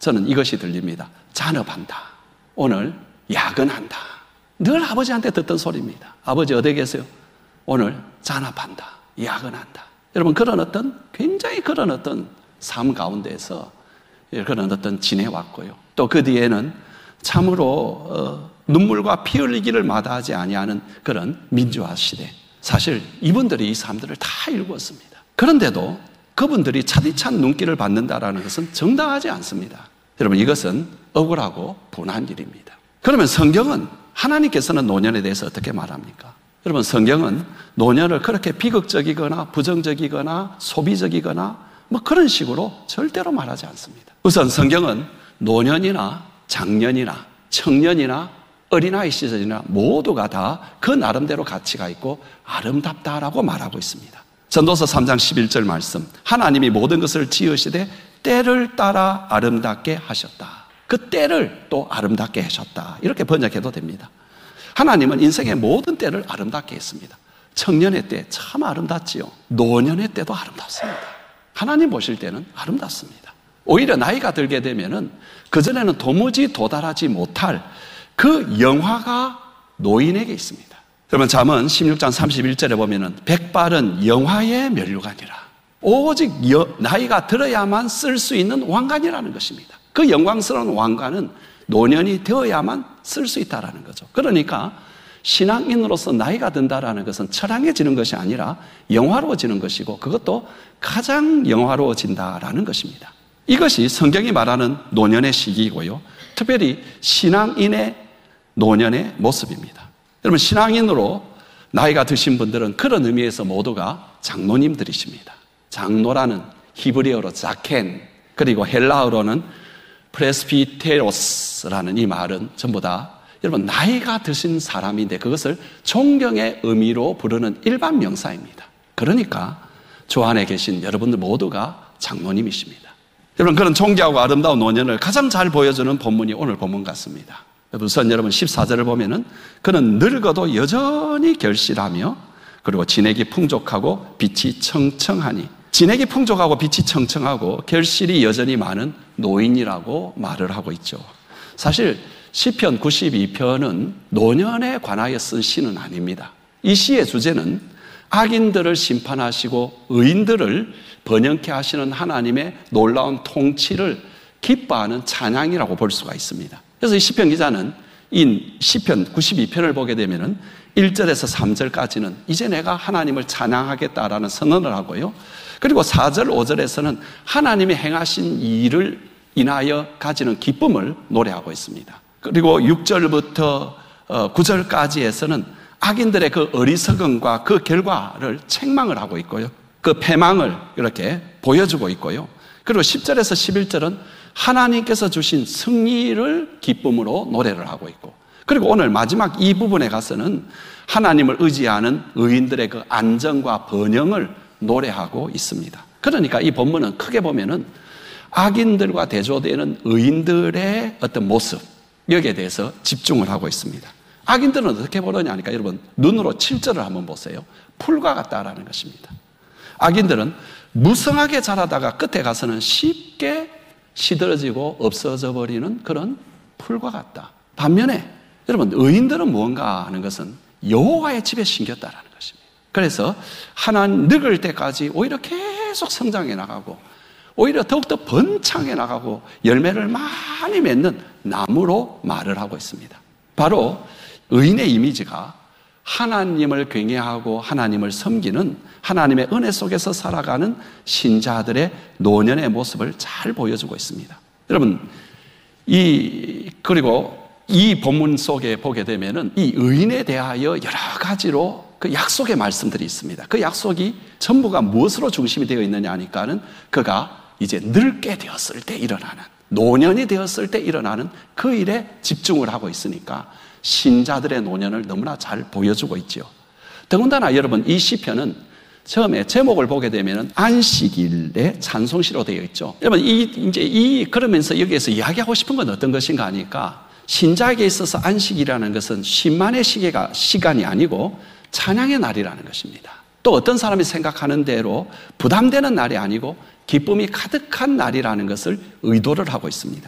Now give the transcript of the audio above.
저는 이것이 들립니다. 잔업한다. 오늘 야근한다. 늘 아버지한테 듣던 소리입니다. 아버지 어디 계세요? 오늘 잔업한다. 야근한다. 여러분 굉장히 그런 어떤 삶 가운데서 그런 어떤 지내왔고요. 또 그 뒤에는 참으로 눈물과 피 흘리기를 마다하지 아니하는 그런 민주화 시대. 사실 이분들이 이 삶들을 다 일구었습니다. 그런데도 그분들이 차디찬 눈길을 받는다라는 것은 정당하지 않습니다. 여러분 이것은 억울하고 분한 일입니다. 그러면 성경은 하나님께서는 노년에 대해서 어떻게 말합니까? 여러분 성경은 노년을 그렇게 비극적이거나 부정적이거나 소비적이거나 그런 식으로 절대로 말하지 않습니다. 우선 성경은 노년이나 장년이나 청년이나 어린아이 시절이나 모두가 다 그 나름대로 가치가 있고 아름답다라고 말하고 있습니다. 전도서 3장 11절 말씀, 하나님이 모든 것을 지으시되 때를 따라 아름답게 하셨다. 그 때를 또 아름답게 하셨다. 이렇게 번역해도 됩니다. 하나님은 인생의 모든 때를 아름답게 했습니다. 청년의 때 참 아름답지요. 노년의 때도 아름답습니다. 하나님 보실 때는 아름답습니다. 오히려 나이가 들게 되면은 그전에는 도무지 도달하지 못할 그 영화가 노인에게 있습니다. 여러분 잠언 16장 31절에 보면은 백발은 영화의 면류관이라. 오직 나이가 들어야만 쓸 수 있는 왕관이라는 것입니다. 그 영광스러운 왕관은 노년이 되어야만 쓸 수 있다라는 거죠. 그러니까 신앙인으로서 나이가 든다라는 것은 처량해지는 것이 아니라 영화로워지는 것이고 그것도 가장 영화로워진다라는 것입니다. 이것이 성경이 말하는 노년의 시기이고요. 특별히 신앙인의 노년의 모습입니다. 여러분 신앙인으로 나이가 드신 분들은 그런 의미에서 모두가 장로님들이십니다. 장로라는 히브리어로 자켄 그리고 헬라어로는 프레스비테로스라는 이 말은 전부 다 여러분 나이가 드신 사람인데 그것을 존경의 의미로 부르는 일반 명사입니다. 그러니까 주 안에 계신 여러분들 모두가 장로님이십니다. 여러분 그런 존귀하고 아름다운 노년을 가장 잘 보여주는 본문이 오늘 본문 같습니다. 우선 여러분 14절을 보면은 그는 늙어도 여전히 결실하며 그리고 진액이 풍족하고 빛이 청청하니 진액이 풍족하고 빛이 청청하고 결실이 여전히 많은 노인이라고 말을 하고 있죠. 사실 시편 92편은 노년에 관하여 쓴 시는 아닙니다. 이 시의 주제는 악인들을 심판하시고 의인들을 번영케 하시는 하나님의 놀라운 통치를 기뻐하는 찬양이라고 볼 수가 있습니다. 그래서 이 시편 기자는 이 시편 92편을 보게 되면은 1절에서 3절까지는 이제 내가 하나님을 찬양하겠다라는 선언을 하고요. 그리고 4절, 5절에서는 하나님이 행하신 일을 인하여 가지는 기쁨을 노래하고 있습니다. 그리고 6절부터 9절까지에서는 악인들의 그 어리석음과 그 결과를 책망을 하고 있고요. 그 패망을 이렇게 보여주고 있고요. 그리고 10절에서 11절은 하나님께서 주신 승리를 기쁨으로 노래를 하고 있고 그리고 오늘 마지막 이 부분에 가서는 하나님을 의지하는 의인들의 그 안정과 번영을 노래하고 있습니다. 그러니까 이 본문은 크게 보면은 악인들과 대조되는 의인들의 어떤 모습 여기에 대해서 집중을 하고 있습니다. 악인들은 어떻게 보느냐 하니까 여러분 눈으로 7절을 한번 보세요. 풀과 같다라는 것입니다. 악인들은 무성하게 자라다가 끝에 가서는 쉽게 시들어지고 없어져 버리는 그런 풀과 같다. 반면에 여러분 의인들은 무언가 하는 것은 여호와의 집에 심겼다라는 것입니다. 그래서 하나님 늙을 때까지 오히려 계속 성장해 나가고 오히려 더욱더 번창해 나가고 열매를 많이 맺는 나무로 말을 하고 있습니다. 바로 의인의 이미지가 하나님을 경외하고 하나님을 섬기는 하나님의 은혜 속에서 살아가는 신자들의 노년의 모습을 잘 보여주고 있습니다. 여러분, 그리고 이 본문 속에 보게 되면은 이 의인에 대하여 여러 가지로 그 약속의 말씀들이 있습니다. 그 약속이 전부가 무엇으로 중심이 되어 있느냐 하니까는 그가 이제 늙게 되었을 때 일어나는, 노년이 되었을 때 일어나는 그 일에 집중을 하고 있으니까 신자들의 노년을 너무나 잘 보여주고 있죠. 더군다나 여러분 이 시편은 처음에 제목을 보게 되면 안식일의 찬송시로 되어 있죠. 여러분 그러면서 여기에서 이야기하고 싶은 건 어떤 것인가 하니까 신자에게 있어서 안식이라는 것은 쉼만의 시간이 아니고 찬양의 날이라는 것입니다. 또 어떤 사람이 생각하는 대로 부담되는 날이 아니고 기쁨이 가득한 날이라는 것을 의도를 하고 있습니다.